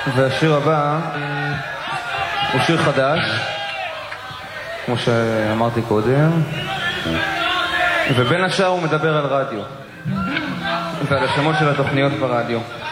והשיר הבא הוא שיר חדש, כמו שאמרתי קודם, ובין השאר הוא מדבר על רדיו ועל השמות של התוכניות ברדיו.